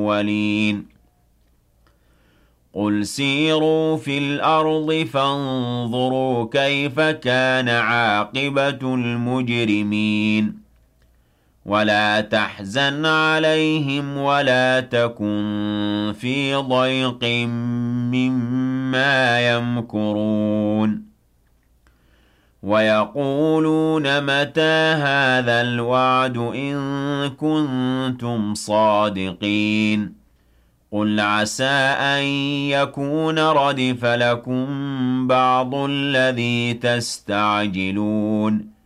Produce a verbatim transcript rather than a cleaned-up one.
الأولين قل سيروا في الأرض فانظروا كيف كان عاقبة المجرمين ولا تحزن عليهم ولا تكن في ضيق مما يمكرون ويقولون متى هذا الوعد إن كنتم صادقين قل عسى أن يكون ردف لكم بعض الذي تستعجلون